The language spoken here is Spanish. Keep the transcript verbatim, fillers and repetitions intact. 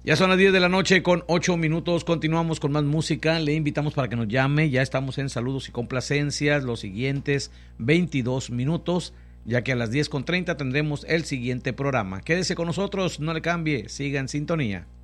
Ya son las diez de la noche con ocho minutos, continuamos con más música, le invitamos para que nos llame, ya estamos en saludos y complacencias, los siguientes veintidós minutos, ya que a las diez con treinta tendremos el siguiente programa. Quédese con nosotros, no le cambie, siga en sintonía.